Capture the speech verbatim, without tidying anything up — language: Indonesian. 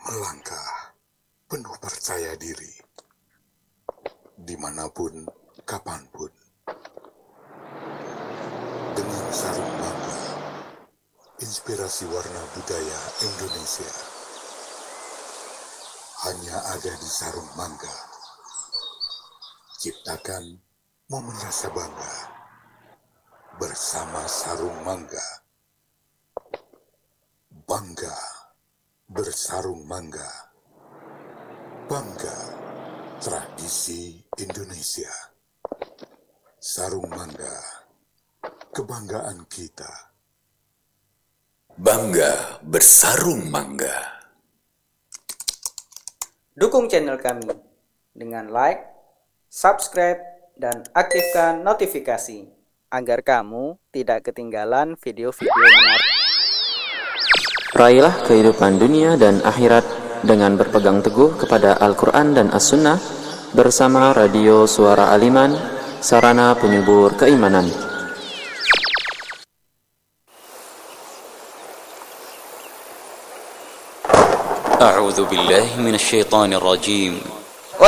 melangkah penuh percaya diri, dimanapun, kapanpun, dengan sarung bangga, inspirasi warna budaya Indonesia hanya ada di Sarung Mangga. Ciptakan momen rasa bangga bersama Sarung Mangga. Bangga bersarung mangga. Bangga tradisi Indonesia. Sarung Mangga, kebanggaan kita. Bangga bersarung mangga. Dukung channel kami dengan like, subscribe, dan aktifkan notifikasi agar kamu tidak ketinggalan video-video menarik. Raihlah kehidupan dunia dan akhirat dengan berpegang teguh kepada Al-Quran dan As-Sunnah bersama Radio Suara Aliman, sarana penyubur keimanan. A'udzu billahi minasyaitonir rajim.